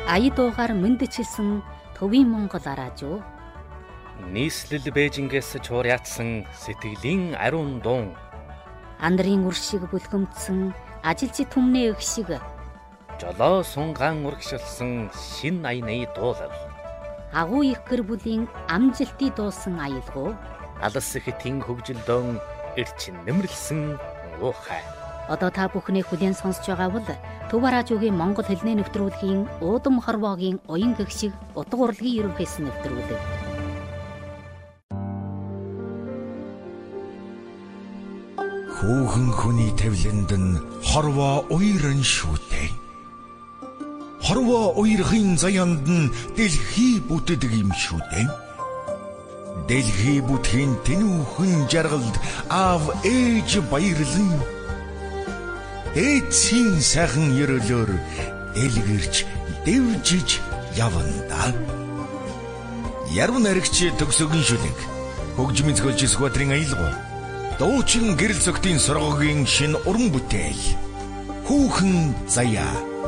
ая дуугаар мэндчилсэн төвийн Монгол араажуу. Нийслэл Бээжингээс чуурьяатсан сэтгэлийн ариун дуун. Андрын үр шиг бүлгэмдсэн ажилчи түмнээ өх шиг. Жолоо сунгаан урагшилсан шин аяны дуулал. Агуу их гэр бүлийн амжилтыг дуусан аялгуу. Алс хэтийн хөгжилдөөн эрчин нэмэрлсэн уухай. Одоо та бүхний хүлээн сонсож байгаа бол Төв араажуугийн Монгол хэлний нэвтрүүлгийн уудам хорвоогийн уян гэгшиг утга урлагийн ерөнхийс нэвтрүүлэг. Хүүхэн хүний тавиланд нь хорвоо уйран шүүтэй. Хорвоо уйрхын заяанд нь дэлхий бүтдэг юм шүүтэй. Дэлхий бүтхийн тэнүүхэн жаргалд аав ээж баярлан эцсийн сайхан ерөөлөөр дэлгэрч дэвжиж явна. Яруу найрагч төгсөгийн шүлэг хөгжмийн зохиолч Сүхбаатарын аялгау дуучин гэрэл зохтын соргогийн шинэ уран бүтээл Хүүхэн заяа.